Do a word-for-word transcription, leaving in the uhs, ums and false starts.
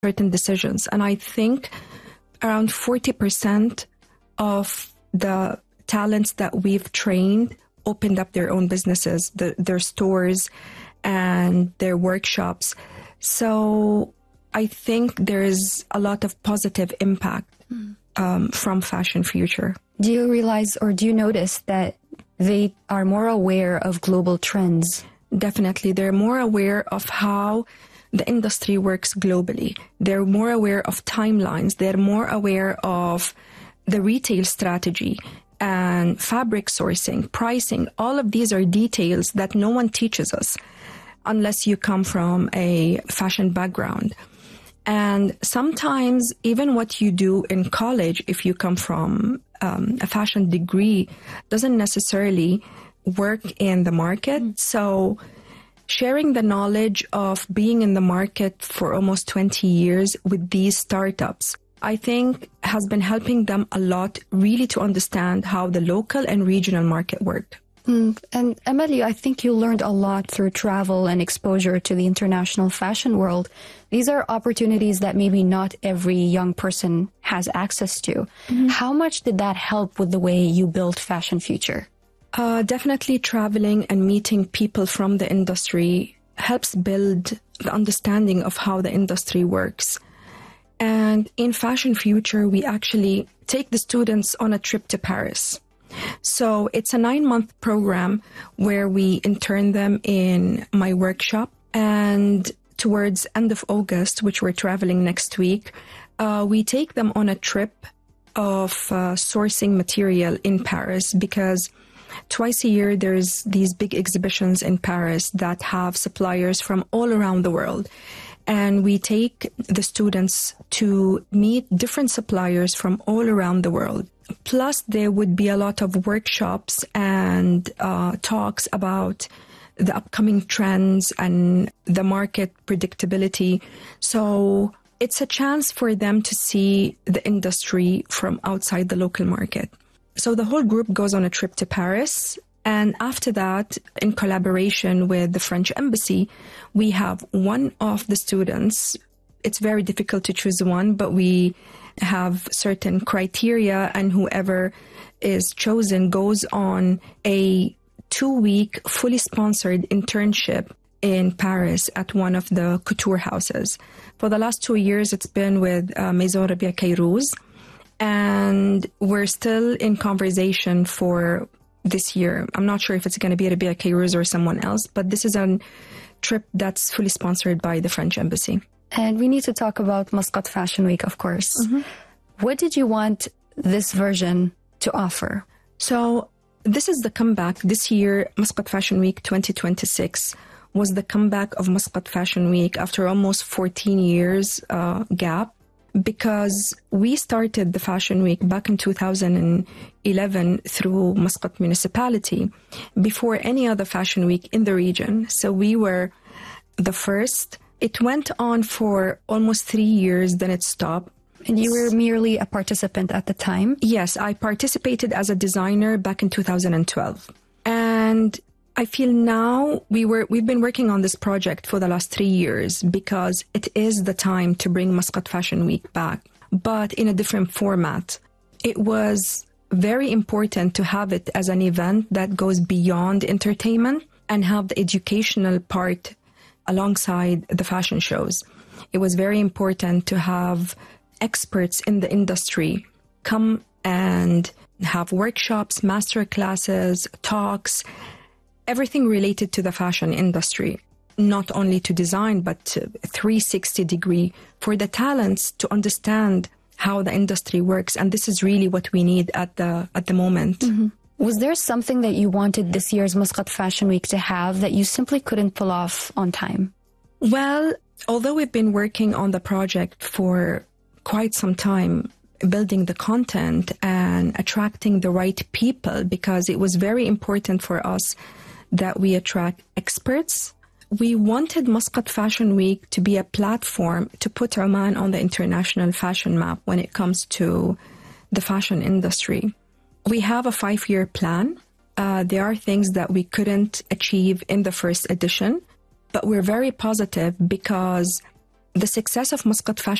certain decisions. And I think around forty percent of the talents that we've trained opened up their own businesses, the, their stores and their workshops. So I think there's a lot of positive impact um, from Fashion Future. Do you realize or do you notice that they are more aware of global trends? Definitely. They're more aware of how the industry works globally. They're more aware of timelines. They're more aware of the retail strategy and fabric sourcing, pricing. All of these are details that no one teaches us unless you come from a fashion background. And sometimes even what you do in college, if you come from um, a fashion degree, doesn't necessarily work in the market. Mm. So sharing the knowledge of being in the market for almost twenty years with these startups, I think has been helping them a lot really to understand how the local and regional market work. Mm. And Emily, I think you learned a lot through travel and exposure to the international fashion world. These are opportunities that maybe not every young person has access to. Mm-hmm. How much did that help with the way you built Fashion Future? Uh, definitely traveling and meeting people from the industry helps build the understanding of how the industry works. And in Fashion Future, we actually take the students on a trip to Paris. So it's a nine-month program where we intern them in my workshop. And towards end of August, which we're traveling next week, uh, we take them on a trip of uh, sourcing material in Paris, because twice a year there's these big exhibitions in Paris that have suppliers from all around the world. And we take the students to meet different suppliers from all around the world. Plus, there would be a lot of workshops and uh, talks about the upcoming trends and the market predictability. So it's a chance for them to see the industry from outside the local market. So the whole group goes on a trip to Paris. And after that, in collaboration with the French embassy, we have one of the students. It's very difficult to choose one, but we have certain criteria, and whoever is chosen goes on a two-week fully sponsored internship in Paris at one of the couture houses. For the last two years, it's been with uh, Maison Rabia Kairouz, and we're still in conversation for this year. I'm not sure if it's going to be Rabia Kairouz or someone else, but this is a trip that's fully sponsored by the French embassy. And we need to talk about Muscat Fashion Week, of course. Mm-hmm. What did you want this version to offer? So this is the comeback. This year, Muscat Fashion Week twenty twenty-six was the comeback of Muscat Fashion Week after almost fourteen years uh, gap, because we started the Fashion Week back in two thousand eleven through Muscat municipality before any other Fashion Week in the region. So we were the first. It went on for almost three years, then it stopped. And you were merely a participant at the time? Yes, I participated as a designer back in two thousand twelve. And I feel now we were, we've been working on this project for the last three years because it is the time to bring Muscat Fashion Week back, but in a different format. It was very important to have it as an event that goes beyond entertainment and have the educational part alongside the fashion shows. It was very important to have experts in the industry come and have workshops, master classes, talks, everything related to the fashion industry, not only to design, but three sixty degree for the talents to understand how the industry works. And this is really what we need at the at the moment. Mm-hmm. Was there something that you wanted this year's Muscat Fashion Week to have that you simply couldn't pull off on time? Well, although we've been working on the project for quite some time, building the content and attracting the right people, because it was very important for us that we attract experts. We wanted Muscat Fashion Week to be a platform to put Oman on the international fashion map when it comes to the fashion industry. We have a five-year plan. Uh, there are things that we couldn't achieve in the first edition, but we're very positive because the success of Muscat Fashion